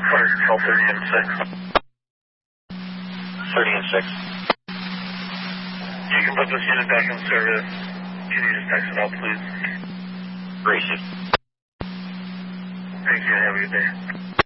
Fire control 30 and 6. 30 and 6. You can put this unit back in service. Can you just text it out, please? Gracious. Thank you. Have a good day.